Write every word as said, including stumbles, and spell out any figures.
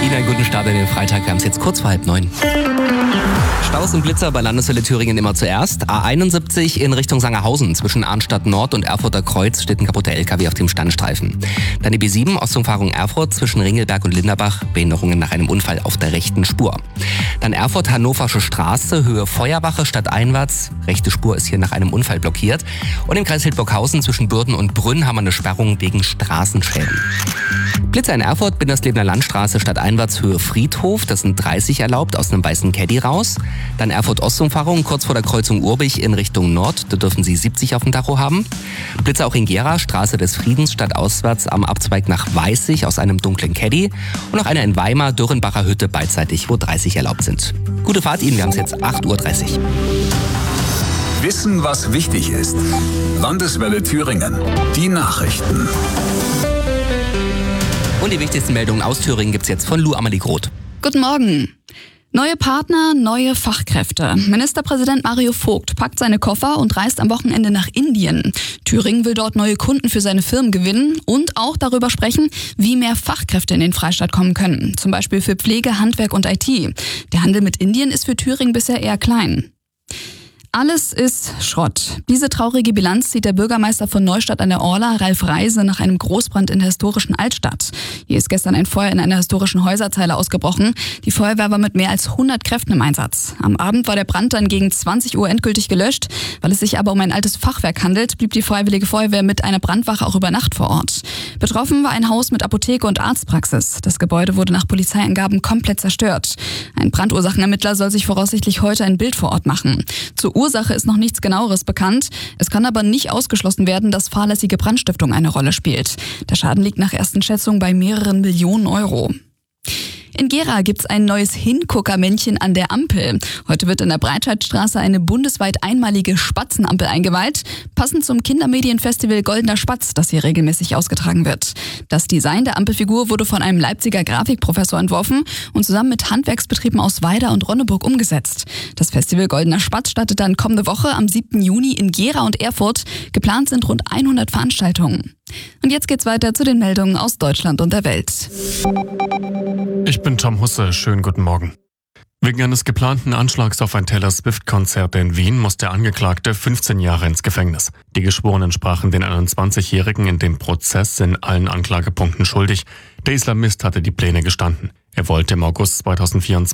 Ihnen einen guten Start in den Freitag. Wir haben es jetzt kurz vor halb neun. Staus und Blitzer bei Landeshölle Thüringen immer zuerst. A einundsiebzig in Richtung Sangerhausen. Zwischen Arnstadt Nord und Erfurter Kreuz steht ein kaputter L K W auf dem Standstreifen. Dann die B sieben, Ostumfahrung Erfurt zwischen Ringelberg und Linderbach. Behinderungen nach einem Unfall auf der rechten Spur. Dann Erfurt-Hannoversche Straße, Höhe Feuerwache stadteinwärts. Rechte Spur ist hier nach einem Unfall blockiert. Und im Kreis Hildburghausen zwischen Bürden und Brünn haben wir eine Sperrung wegen Straßenschäden. Blitzer in Erfurt, Binderslebener Landstraße stadteinwärts, Höhe Friedhof. Das sind dreißig erlaubt, aus einem weißen Caddy raus. Dann Erfurt-Ostumfahrung, kurz vor der Kreuzung Urbich in Richtung Nord. Da dürfen Sie siebzig auf dem Tacho haben. Blitzer auch in Gera, Straße des Friedens, stadtauswärts am Abzweig nach Weißig aus einem dunklen Caddy. Und noch eine in Weimar, Dürrenbacher Hütte beidseitig, wo dreißig erlaubt sind. Gute Fahrt Ihnen, wir haben es jetzt acht Uhr dreißig. Wissen, was wichtig ist. Landeswelle Thüringen. Die Nachrichten. Und die wichtigsten Meldungen aus Thüringen gibt's jetzt von Lou Amalie Groth. Guten Morgen. Neue Partner, neue Fachkräfte. Ministerpräsident Mario Vogt packt seine Koffer und reist am Wochenende nach Indien. Thüringen will dort neue Kunden für seine Firmen gewinnen und auch darüber sprechen, wie mehr Fachkräfte in den Freistaat kommen können. Zum Beispiel für Pflege, Handwerk und I T. Der Handel mit Indien ist für Thüringen bisher eher klein. Alles ist Schrott. Diese traurige Bilanz zieht der Bürgermeister von Neustadt an der Orla, Ralf Reise, nach einem Großbrand in der historischen Altstadt. Hier ist gestern ein Feuer in einer historischen Häuserzeile ausgebrochen. Die Feuerwehr war mit mehr als hundert Kräften im Einsatz. Am Abend war der Brand dann gegen zwanzig Uhr endgültig gelöscht. Weil es sich aber um ein altes Fachwerk handelt, blieb die Freiwillige Feuerwehr mit einer Brandwache auch über Nacht vor Ort. Betroffen war ein Haus mit Apotheke und Arztpraxis. Das Gebäude wurde nach Polizeiangaben komplett zerstört. Ein Brandursachenermittler soll sich voraussichtlich heute ein Bild vor Ort machen. Zur Ursache ist noch nichts Genaueres bekannt. Es kann aber nicht ausgeschlossen werden, dass fahrlässige Brandstiftung eine Rolle spielt. Der Schaden liegt nach ersten Schätzungen bei mehreren Millionen Euro. In Gera gibt's ein neues Hinguckermännchen an der Ampel. Heute wird in der Breitscheidstraße eine bundesweit einmalige Spatzenampel eingeweiht, passend zum Kindermedienfestival Goldener Spatz, das hier regelmäßig ausgetragen wird. Das Design der Ampelfigur wurde von einem Leipziger Grafikprofessor entworfen und zusammen mit Handwerksbetrieben aus Weida und Ronneburg umgesetzt. Das Festival Goldener Spatz startet dann kommende Woche am siebten Juni in Gera und Erfurt. Geplant sind rund hundert Veranstaltungen. Und jetzt geht's weiter zu den Meldungen aus Deutschland und der Welt. Ich bin Tom Husse, schönen guten Morgen. Wegen eines geplanten Anschlags auf ein Taylor Swift-Konzert in Wien muss der Angeklagte fünfzehn Jahre ins Gefängnis. Die Geschworenen sprachen den einundzwanzigjährigen in dem Prozess in allen Anklagepunkten schuldig. Der Islamist hatte die Pläne gestanden. Er wollte im August zweitausendvierundzwanzig